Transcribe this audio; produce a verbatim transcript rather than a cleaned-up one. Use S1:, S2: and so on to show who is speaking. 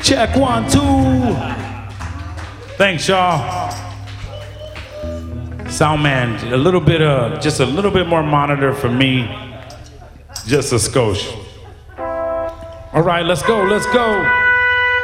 S1: Check one, two. Thanks, y'all. Sound man, a little bit of, just a little bit more monitor for me. Just a skosh. All right, let's go, let's go.